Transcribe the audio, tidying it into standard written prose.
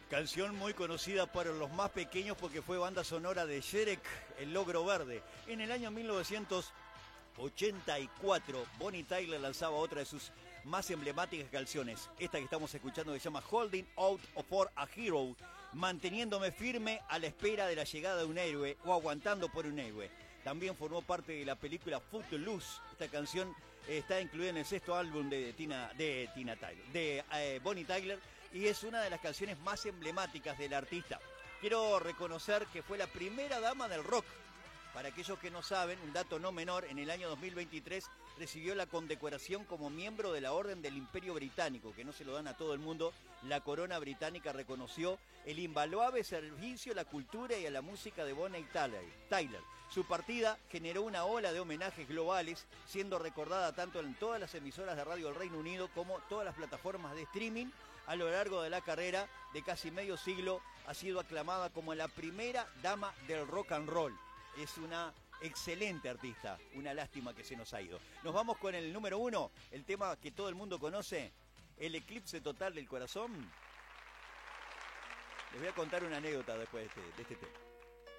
Canción muy conocida para los más pequeños porque fue banda sonora de Shrek, El Logro Verde. En el año 1984, Bonnie Tyler lanzaba otra de sus más emblemáticas canciones. Esta que estamos escuchando se llama Holding Out for a Hero, manteniéndome firme a la espera de la llegada de un héroe o aguantando por un héroe. También formó parte de la película Footloose. Esta canción está incluida en el sexto álbum de Bonnie Tyler y es una de las canciones más emblemáticas del artista. Quiero reconocer que fue la primera dama del rock. Para aquellos que no saben, un dato no menor, en el año 2023 recibió la condecoración como miembro de la Orden del Imperio Británico, que no se lo dan a todo el mundo. La corona británica reconoció el invaluable servicio a la cultura y a la música de Bonnie Tyler. Su partida generó una ola de homenajes globales, siendo recordada tanto en todas las emisoras de radio del Reino Unido como todas las plataformas de streaming. A lo largo de la carrera de casi medio siglo, ha sido aclamada como la primera dama del rock and roll. Es una excelente artista, una lástima que se nos ha ido. Nos vamos con el número 1, el tema que todo el mundo conoce, El eclipse total del corazón. Les voy a contar una anécdota después de este tema.